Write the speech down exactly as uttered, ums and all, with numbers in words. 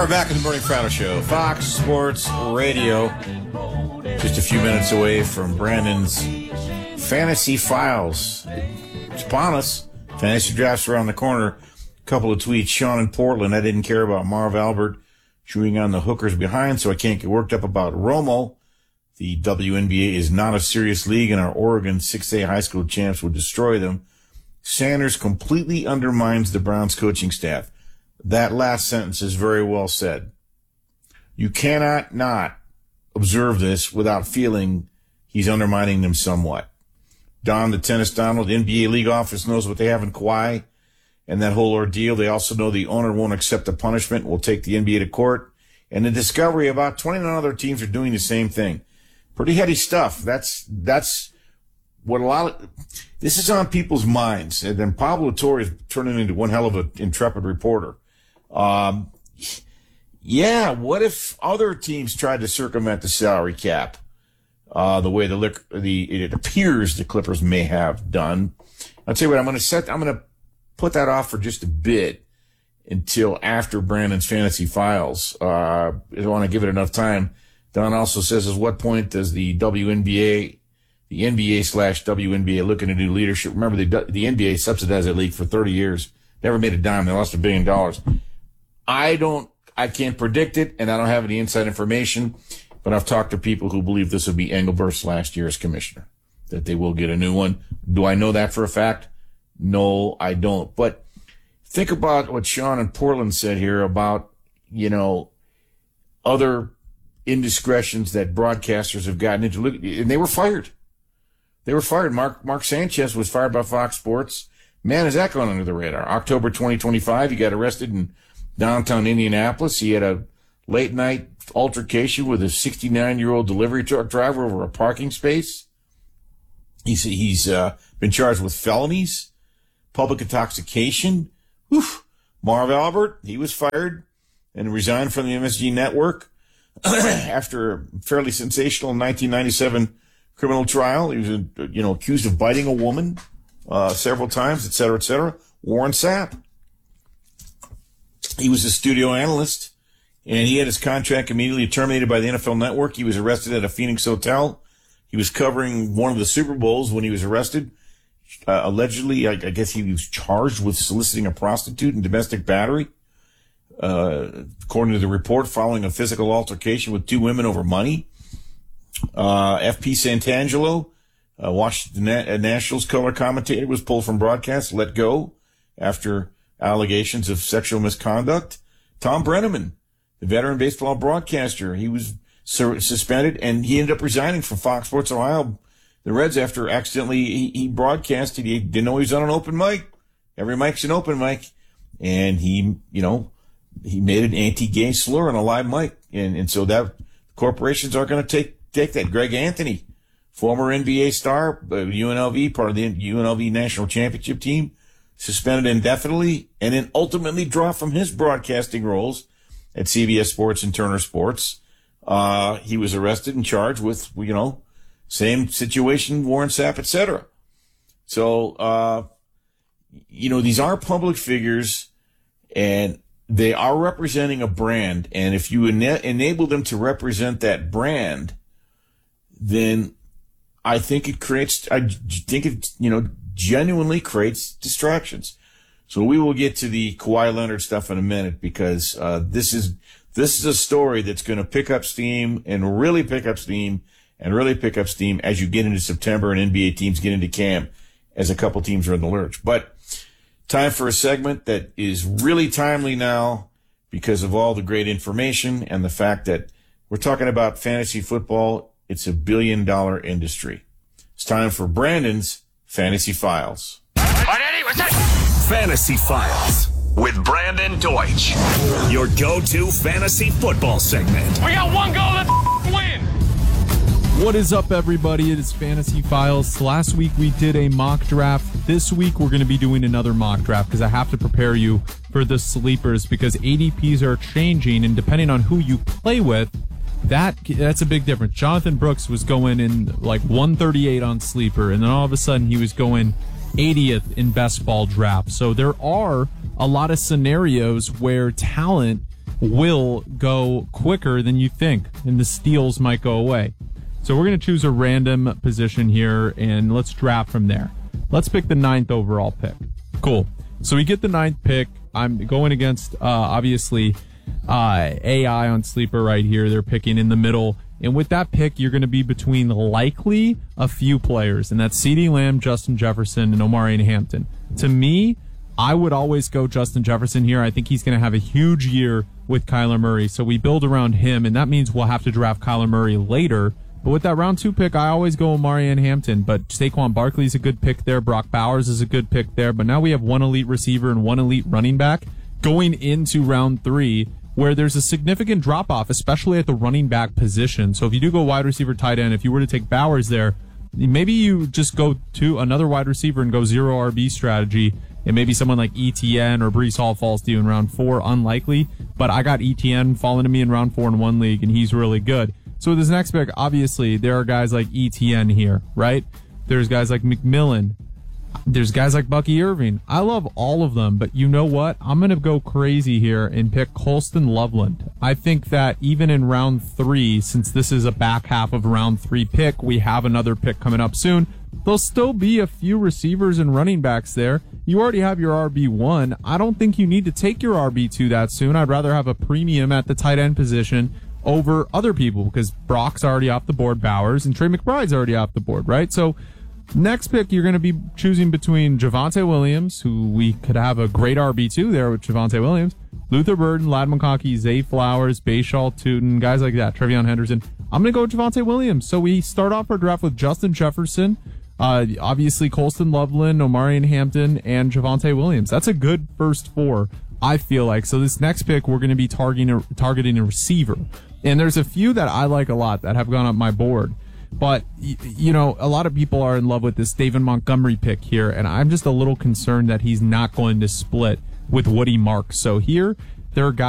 We're back in the Bernie Fratto Show, Fox Sports Radio. Just a few minutes away from Brandon's Fantasy Files. It's upon us. Fantasy drafts around the corner. A couple of tweets. Sean in Portland, I didn't care about Marv Albert chewing on the hookers behind, so I can't get worked up about Romo. The W N B A is not a serious league, and our Oregon six A high school champs would destroy them. Sanders completely undermines the Browns coaching staff. That last sentence is very well said. You cannot not observe this without feeling he's undermining them somewhat. Don, the tennis Donald, the N B A league office knows what they have in Kawhi and that whole ordeal. They also know the owner won't accept the punishment, will take the N B A to court. And the discovery about twenty-nine other teams are doing the same thing. Pretty heady stuff. That's, that's what a lot of, this is on people's minds. And then Pablo Torre is turning into one hell of an intrepid reporter. Um, yeah, what if other teams tried to circumvent the salary cap, uh, the way the, the, it appears the Clippers may have done? I'll tell you what, I'm going to set, I'm going to put that off for just a bit until after Brandon's Fantasy Files. Uh, I want to give it enough time. Don also says, at what point does the W N B A, the N B A slash W N B A looking to do leadership? Remember, the, the N B A subsidized that league for thirty years. Never made a dime. They lost a billion dollars. I don't, I can't predict it, and I don't have any inside information, but I've talked to people who believe this will be Engelbert's last year as commissioner, that they will get a new one. Do I know that for a fact? No, I don't. But think about what Sean in Portland said here about, you know, other indiscretions that broadcasters have gotten into, and they were fired. They were fired. Mark, Mark Sanchez was fired by Fox Sports. Man, is that going under the radar? October twenty twenty-five, he got arrested in downtown Indianapolis. He had a late night altercation with a sixty-nine-year-old delivery truck driver over a parking space. He's, he's, uh, been charged with felonies, public intoxication. Oof. Marv Albert, he was fired and resigned from the M S G network after a fairly sensational nineteen ninety-seven criminal trial. He was, you know, accused of biting a woman, uh, several times, et cetera, et cetera. Warren Sapp. He was a studio analyst, and he had his contract immediately terminated by the N F L Network. He was arrested at a Phoenix hotel. He was covering one of the Super Bowls when he was arrested. Uh, allegedly, I, I guess he was charged with soliciting a prostitute and domestic battery. Uh, according to the report, following a physical altercation with two women over money. Uh, F P Santangelo, uh, Washington Na- Nationals color commentator, was pulled from broadcast, let go after allegations of sexual misconduct. Tom Brenneman, the veteran baseball broadcaster, he was su- suspended, and he ended up resigning from Fox Sports Ohio, the Reds, after accidentally he, he broadcasted. He didn't know he was on an open mic. Every mic's an open mic. And he, you know, he made an anti-gay slur on a live mic. And, and so that corporations are going to take, take that. Greg Anthony, former N B A star, uh, U N L V, part of the U N L V national championship team, suspended indefinitely, and then ultimately dropped from his broadcasting roles at C B S Sports and Turner Sports. Uh, he was arrested and charged with, you know, same situation, Warren Sapp, et cetera. So, uh, you know, these are public figures, and they are representing a brand. And if you ena- enable them to represent that brand, then I think it creates, I think it, you know, genuinely creates distractions. So we will get to the Kawhi Leonard stuff in a minute, because, uh, this is, this is a story that's going to pick up steam and really pick up steam and really pick up steam as you get into September and N B A teams get into camp, as a couple teams are in the lurch. But time for a segment that is really timely now because of all the great information and the fact that we're talking about fantasy football. It's a billion dollar industry. It's time for Brandon's Fantasy Files. Fantasy Files with Brandon Deutsch, your go-to fantasy football segment. We got one goal, let's win. What is up, everybody? It is Fantasy Files. Last week we did a mock draft. This week we're going to be doing another mock draft because I have to prepare you for the sleepers, because A D Ps are changing, and depending on who you play with, that that's a big difference. Jonathan Brooks was going in like one thirty-eight on sleeper, and then all of a sudden he was going eightieth in best ball draft. So there are a lot of scenarios where talent will go quicker than you think, and the steals might go away. So we're going to choose a random position here, and let's draft from there. Let's pick the ninth overall pick. Cool. So we get the ninth pick. I'm going against, uh, obviously, uh, A I on Sleeper right here. They're picking in the middle. And with that pick, you're going to be between likely a few players, and that's CeeDee Lamb, Justin Jefferson, and Omarion Hampton. To me, I would always go Justin Jefferson here. I think he's going to have a huge year with Kyler Murray, so we build around him, and that means we'll have to draft Kyler Murray later. But with that round two pick, I always go Omarion Hampton, but Saquon Barkley's a good pick there. Brock Bowers is a good pick there, but now we have one elite receiver and one elite running back going into round three, where there's a significant drop-off, especially at the running back position. So if you do go wide receiver, tight end, if you were to take Bowers there, maybe you just go to another wide receiver and go zero R B strategy, and maybe someone like E T N or Breece Hall falls to you in round four. Unlikely, but I got E T N falling to me in round four in one league, and he's really good. So with this next pick, obviously, there are guys like E T N here, right? There's guys like McMillan. There's guys like Bucky Irving. I love all of them, but you know what? I'm going to go crazy here and pick Colston Loveland. I think that even in round three, since this is a back half of round three pick, we have another pick coming up soon. There'll still be a few receivers and running backs there. You already have your R B one. I don't think you need to take your R B two that soon. I'd rather have a premium at the tight end position over other people because Brock's already off the board, Bowers, and Trey McBride's already off the board, right? So next pick, you're going to be choosing between Javonte Williams, who we could have a great R B two there with Javonte Williams, Luther Burden, Ladd McConkey, Zay Flowers, Bashaw Tootin, guys like that, Trevion Henderson. I'm going to go with Javonte Williams. So we start off our draft with Justin Jefferson, uh, obviously Colston Loveland, Omarion Hampton, and Javonte Williams. That's a good first four, I feel like. So this next pick, we're going to be targeting a, targeting a receiver. And there's a few that I like a lot that have gone up my board. But, you know, a lot of people are in love with this David Montgomery pick here, and I'm just a little concerned that he's not going to split with Woody Marks. So here, there are guys